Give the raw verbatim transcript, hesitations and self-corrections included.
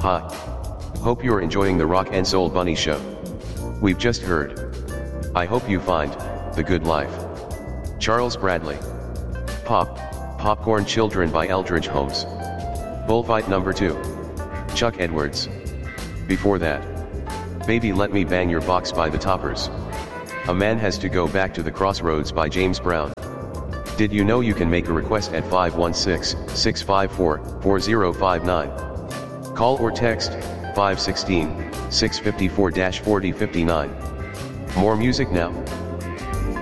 Hi. Hope you're enjoying the Rock and Soul Bunny Show. We've just heard. I hope you find the good life. Charles Bradley. Pop, Popcorn Children by Eldridge Holmes. Bullfight number two. Chuck Edwards. Before that, Baby Let Me Bang Your Box by The Toppers. A Man Has to Go Back to the Crossroads by James Brown. Did you know you can make a request at five one six, six five four, four zero five nine? Call or text five one six, six five four, four zero five nine. More music now.